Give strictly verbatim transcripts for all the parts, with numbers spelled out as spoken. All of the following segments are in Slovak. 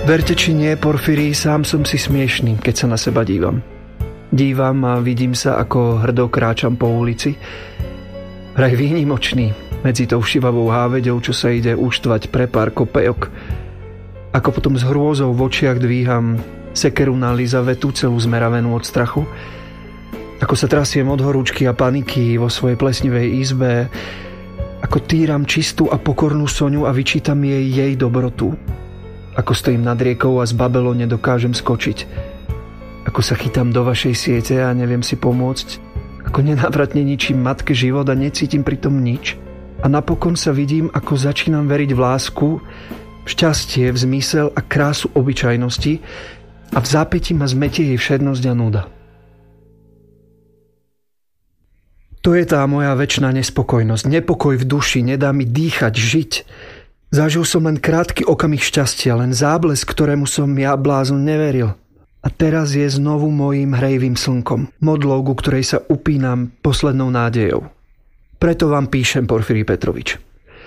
Verte či nie, Porfíry, sám som si smiešný, keď sa na seba dívam. Dívam a vidím sa, ako hrdo kráčam po ulici. Vraj výnimočný, medzi tou šivavou háveďou, čo sa ide úštvať pre pár kopejok. Ako potom s hrôzou v očiach dvíham sekeru na Lizavetu, celú zmeravenú od strachu. Ako sa trasiem od horúčky a paniky vo svojej plesnivej izbe. Ako týram čistú a pokornú Soňu a vyčítam jej jej dobrotu. Ako stojím nad riekou a z Babelo nedokážem skočiť. Ako sa chytám do vašej siete a neviem si pomôcť. Ako nenávratne ničím matke život a necítim pritom nič. A napokon sa vidím, ako začínam veriť v lásku, v šťastie, v zmysel a krásu obyčajnosti a v zápätí ma zmetie jej všednosť a nuda. To je tá moja večná nespokojnosť. Nepokoj v duši nedá mi dýchať, žiť. Zažil som len krátky okamih šťastia, len záblesk, ktorému som ja blázon neveril. A teraz je znovu mojím hrejivým slnkom, modlou, ku ktorej sa upínam poslednou nádejou. Preto vám píšem, Porfíry Petrovič.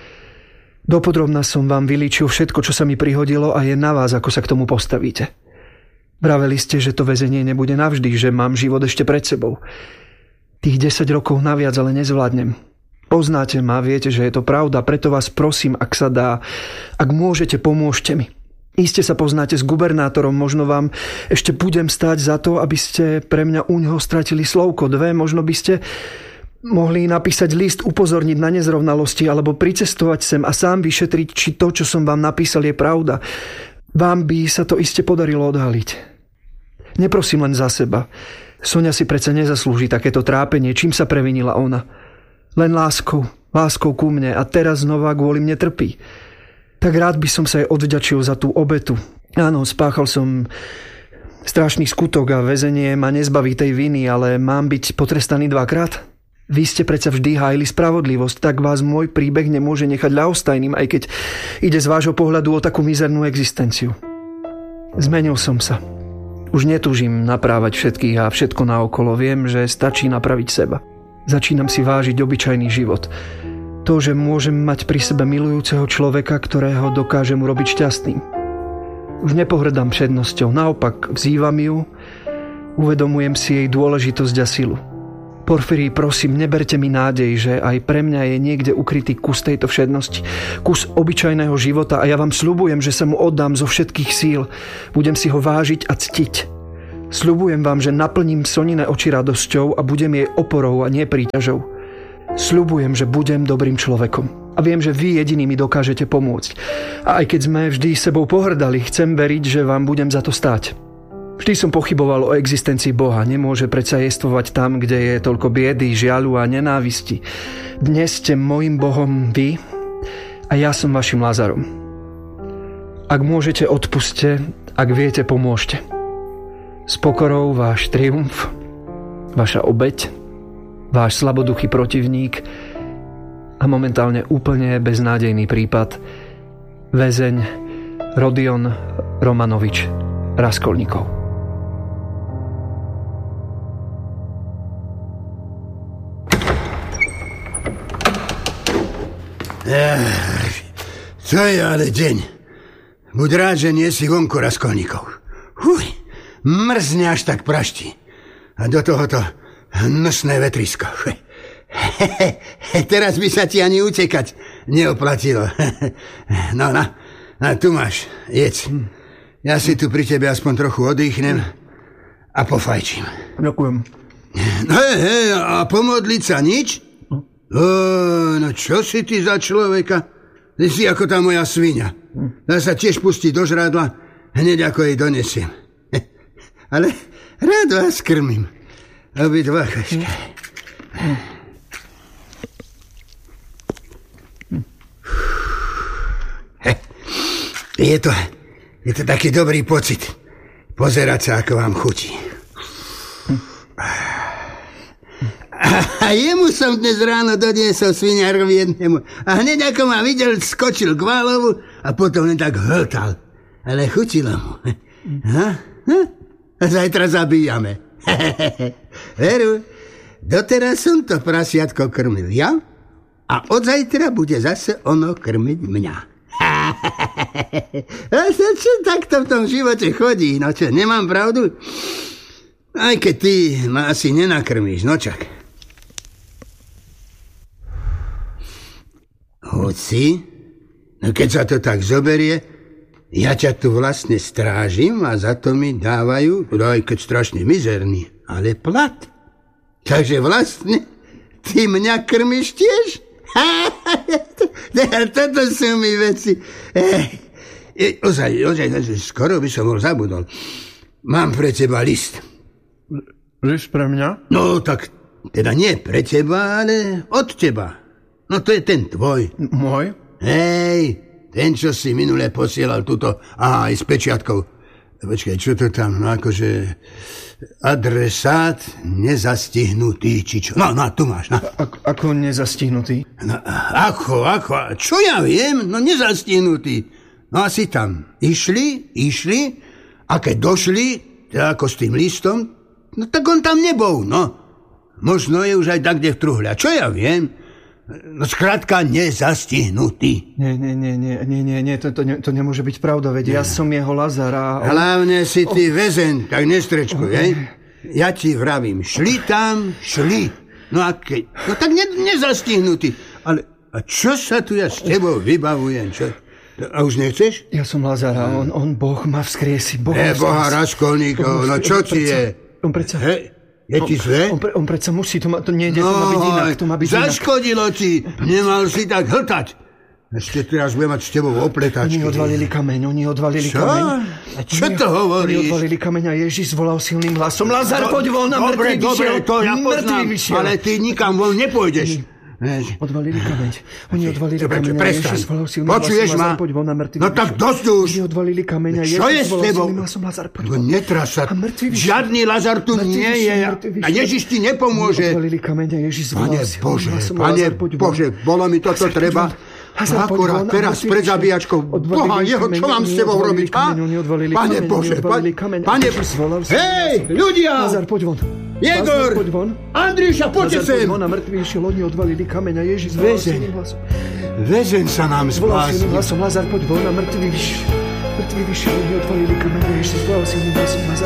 Dopodrobna som vám vylíčil všetko, čo sa mi prihodilo a je na vás, ako sa k tomu postavíte. Vraveli ste, že to väzenie nebude navždy, že mám život ešte pred sebou. Tých desať rokov naviac ale nezvládnem. Poznáte ma, viete, že je to pravda, preto vás prosím, ak sa dá, ak môžete, pomôžte mi. Iste sa poznáte s gubernátorom, možno vám ešte budem stáť za to, aby ste pre mňa uňho stratili slovko, dve, možno by ste mohli napísať list, upozorniť na nezrovnalosti, alebo pricestovať sem a sám vyšetriť, či to, čo som vám napísal, je pravda. Vám by sa to iste podarilo odhaliť. Neprosím len za seba. Soňa si predsa nezaslúži takéto trápenie, čím sa previnila ona. Len láskou, láskou ku mne a teraz znova kvôli mne trpí. Tak rád by som sa jej odvďačil za tú obetu. Áno, spáchal som strašný skutok a väzenie ma nezbaví tej viny, ale mám byť potrestaný dvakrát? Vy ste predsa vždy hájili spravodlivosť, tak vás môj príbeh nemôže nechať ľahostajným, aj keď ide z vášho pohľadu o takú mizernú existenciu. Zmenil som sa. Už netúžim naprávať všetkých a všetko naokolo. Viem, že stačí napraviť seba. Začínam si vážiť obyčajný život. To, že môžem mať pri sebe milujúceho človeka, ktorého dokážem urobiť šťastným. Už nepohrdám všednosťou, naopak vzývam ju, uvedomujem si jej dôležitosť a silu. Porfíry, prosím, neberte mi nádej, že aj pre mňa je niekde ukrytý kus tejto všednosti, kus obyčajného života a ja vám sľubujem, že sa mu oddám zo všetkých síl. Budem si ho vážiť a ctiť. Sľubujem vám, že naplním Sonine oči radosťou a budem jej oporou a nie príťažou. Sľubujem, že budem dobrým človekom. A viem, že vy jediní mi dokážete pomôcť. A aj keď sme vždy sebou pohrdali, chcem veriť, že vám budem za to stáť. Vždy som pochyboval o existencii Boha. Nemôže predsa jestvovať tam, kde je toľko biedy, žiaľu a nenávisti. Dnes ste mojim Bohom vy a ja som vašim Lázarom. Ak môžete, odpuste, ak viete, pomôžte. S pokorou váš triumf, vaša obeť, váš slaboduchý protivník a momentálne úplne beznádejný prípad väzeň Rodion Romanovič Raskolníkov. To je ale deň. Buď rád, že nie si vonku, Raskolníkov. Huj, mrzne až tak praští. A do tohoto hnusné vetrisko. Teraz by sa ti ani utekať neoplatilo. No, no, no, tu máš, jedz. Ja si tu pri tebe aspoň trochu oddychnem a pofajčím. Ďakujem. No, hej, hej, a pomodliť sa nič? O, no čo si ty za človeka? Ty si ako tá moja sviňa. Dá sa tiež pustiť do žrádla, hneď ako jej donesiem. Ale rád vás krmím. Obidva, Chaška. Je to, je to taký dobrý pocit pozerať sa, ako vám chutí. A jemu som dnes ráno doniesol sviniarovi jednému. A hneď ako ma videl, skočil k válovu a potom len tak hltal. Ale chutilo mu. Ha? Ha? A zajtra zabíjame. Veru, doteraz som to prasiatko krmil ja a od zajtra bude zase ono krmiť mňa. A sa čo takto v tom živote chodí? No čo, nemám pravdu? Aj keď ty ma asi nenakrmíš, no čak. Hoci, no keď sa to tak zoberie, ja ťa tu vlastne strážim a za to mi dávajú, aj keď strašne mizerný, ale plat. Takže vlastne ty mňa krmiš tiež? Toto sú mi veci. Ozaj, ozaj, skoro by som bol zabudol. Mám pre teba list. List pre mňa? No tak, teda nie pre teba, ale od teba. No to je ten tvoj. Môj? Hej, ten, čo si minule posielal túto, aha, aj s pečiatkou. Počkaj, čo to tam, no akože adresát nezastihnutý, či čo? No, no, tu máš, no. A- ako nezastihnutý? No, ako, ako, čo ja viem? No nezastihnutý. No asi tam išli, išli, a keď došli, teda ako s tým listom, no tak on tam nebol, no. Možno je už aj tak, kde v truhľa. Čo ja viem? No skrátka nezastihnutý. Nie, nie, nie, nie, nie, nie, nie to, to, ne, to nemôže byť pravda, veď ja som jeho Lazar a... On... Hlavne si ty oh. väzeň, tak nestrečkuj, hej? Ja ti vravím, šli tam, šli. No a keď... No tak ne, nezastihnutý. Ale a čo sa tu ja s tebou vybavujem, čo? A už nechceš? Ja som Lazar a on, on Boh ma vzkriesi. Boh e, Boha Raskolníkov, no čo ti je? On predsa... Hej. Je ti zle? On, on, on predsa musí, to, ma, to nejde, no, to má byť inak, to má byť zaškodilo inak. Ti, nemal si tak hltať. Ešte teraz budem mať s tebou opletačky. Oni odvalili kameň, oni odvalili čo? kameň. A čo oni, to hovoríš? Oni odvalili kameň a Ježiš zvolal silným hlasom. Lazar, poď von, na mŕtvy vyšiel. Dobre, to ja poznám, ale ty nikam von nepôjdeš. Odvalili kameň. Oni odvalili kameň a Ježiš zvolal silným hlasom. Počuješ ma? Poď von, na mŕtvy no tak dosť už. Oni odvalili kameň a Ježiš zvolal silným hlasom. Lazar, poď von. Netraš sa. Žiadny Lazar tu nie je. A Ježiš ti nepomôže. Odvalili kameň a Ježiš zvolal silným hlasom. Pane Bože, bolo mi toto treba. Akurát teraz pred zabíjačkou. Boha jeho, čo mám s tebou robiť? Pane Bože, Pane Bože. Hej, ľudia! Lazar, poď von. Jegor! Andriša, poďte sem! Lazar, poď von, a mŕtvy išiel, oni odvalili kameň a Ježiš zvolal silným hlasom. Väzeň sa nám zbláznil. Lazar, poď von, a mŕtvy vyšiel. Mŕtvy vyšiel, oni odvalili kameň a Ježiš zvolal silným hlasom.